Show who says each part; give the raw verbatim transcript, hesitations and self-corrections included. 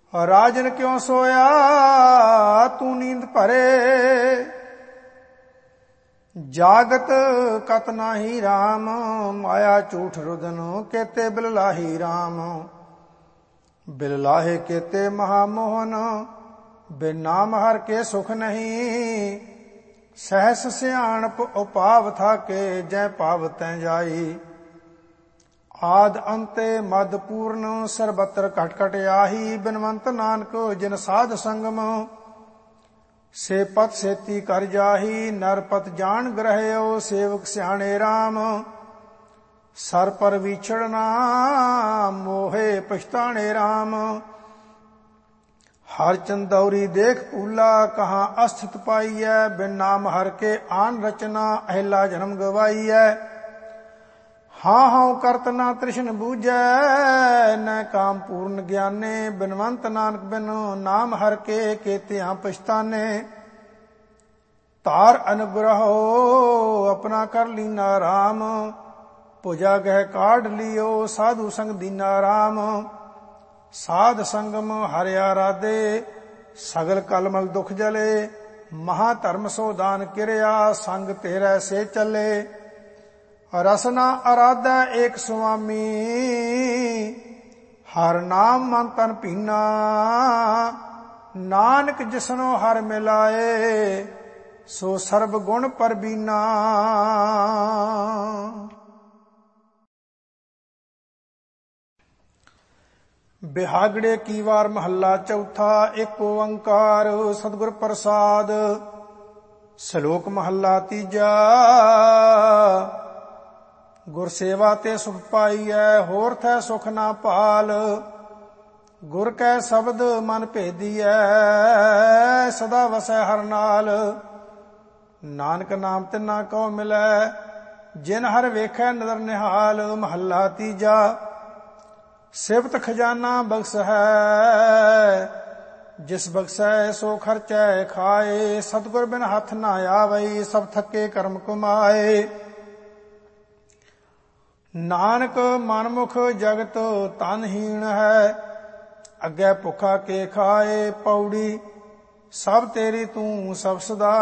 Speaker 1: ਰਾਜਨ ਕਿਉ ਸੋਇਆ ਤੂੰ ਨੀਂਦ ਭਰੇ। ਜਾਗਤ ਕਤ ਨਾਹੀ ਰਾਮ ਮਾਇਆ ਝੂਠ ਰੁਦਨ ਕੇਤੇ ਬਿਲ ਲਾਹੀ ਰਾਮ। ਬਿਲ ਲਾਹੇ ਕੇਤੇ ਮਹਾਮੋਹਨ ਬਿਨ ਨਾਮ ਹਰ ਕੇ ਸੁਖ ਨਹੀਂ। ਸਹਿਸ ਸਿਆਣਪ ਉਪਾਵ ਥਾਕੇ ਜੈ ਪਾਵ ਤੈ ਜਾਈ। ਆਦ ਅੰਤੇ ਮਦ ਪੂਰਨ ਸਰਬਤਰ ਘਟ ਘਟ ਆਹੀ। ਬਿਨਵੰਤ ਨਾਨਕ ਜਿਨ ਸਾਧ ਸੰਗਮ ਸੇ ਪਤ ਸੇਤੀ ਕਰ ਜਾਹੀ। ਨਰਪਤ ਜਾਣ ਗ੍ਰਹਿਓ ਸੇਵਕ ਸਿਆਣੇ ਰਾਮ। ਸਰ ਪਰ ਵਿਛੜਨਾ ਮੋਹੇ ਪਛਤਾਣੇ ਰਾਮ। ਹਰ ਚੰਦੌਰੀ ਦੇਖ ਭੂਲਾ ਕਹਾਂ ਅਸਥਿਤ ਪਾਈਐ। ਬਿਨ ਨਾਮ ਹਰ ਕੇ ਆਨ ਰਚਨਾ ਅਹਿਲਾ ਜਨਮ ਗਵਾਈਐ। ਹਾਂ ਹਾਂ ਕਰਤ ਨਾ ਤ੍ਰਿਸ਼ਨ ਬੂਝੈ ਨ ਕਾਮ ਪੂਰਨ ਗਿਆਨੇ। ਬਿਨਵੰਤ ਨਾਨਕ ਬਿਨ ਨਾਮ ਹਰ ਕੇ ਕੇਤਿਆਂ ਪਛਤਾਨੇ। ਧਾਰ ਅਨੁਗ੍ਰਹੋ ਆਪਣਾ ਕਰ ਲੀਨਾ ਰਾਮ। ਭੁਜਾ ਗਹਿ ਕਾਢ ਲਿਓ ਸਾਧੂ ਸੰਗ ਦੀਨਾ ਰਾਮ। ਸਾਧ ਸੰਗਮ ਹਰਿ ਆਰਾਧੇ ਸਗਲ ਕਲਮਲ ਦੁਖ ਜਲੇ। ਮਹਾ ਧਰਮ ਸੋ ਦਾਨ ਕਿਰਿਆ ਸੰਗ ਤੇਰੇ ਸੇ ਚੱਲੇ। ਰਸਨਾ ਅਰਾਧੈ ਏਕ ਸੁਆਮੀ ਹਰ ਨਾਮ ਮਨ ਤਨ ਭੀਨਾ। ਨਾਨਕ ਜਿਸਨੋ ਹਰ ਮਿਲਾਏ ਸੋ ਸਰਬ ਗੁਣ ਪਰਬੀਨਾ। ਬਿਹਾਗੜੇ ਕੀ ਵਾਰ ਮਹੱਲਾ ਚੌਥਾ। ਇੱਕ ਓੰਕਾਰ ਸਤਿਗੁਰ ਪ੍ਰਸਾਦ। ਸ਼ਲੋਕ ਮਹੱਲਾ ਤੀਜਾ। ਗੁਰ ਸੇਵਾ ਤੇ ਸੁਖ ਪਾਈਐ ਹੋਰ ਥੈ ਸੁਖ ਨਾ ਭਾਲ। ਗੁਰ ਕੈ ਸ਼ਬਦ ਮਨ ਭੇਦੀਐ ਸਦਾ ਵਸੈ ਹਰ ਨਾਲ। ਨਾਨਕ ਨਾਮ ਤਿਨਾ ਕਉ ਮਿਲੈ ਜਿਨ ਹਰ ਵੇਖੈ ਨਦਰ ਨਿਹਾਲ। ਮਹੱਲਾ ਤੀਜਾ। ਸਿਫਤ ਖਜ਼ਾਨਾ ਬਖਸ਼ ਹੈ ਜਿਸ ਬਖਸ਼ੈ ਸੋ ਖਰਚੈ ਖਾਏ। ਸਤਿਗੁਰ ਬਿਨ ਹੱਥ ਨਾ ਆਵਈ ਸਭ ਥੱਕੇ ਕਰਮ ਕਮਾਏ। ਨਾਨਕ ਮਨਮੁਖ ਜਗਤ ਤਨਹੀਣ ਹੈ ਅੱਗੇ ਭੁੱਖਾ ਕੇ ਖਾਏ। ਪੌੜੀ ਸਭ ਤੇਰੀ ਤੂੰ ਸਭ ਸਦਾ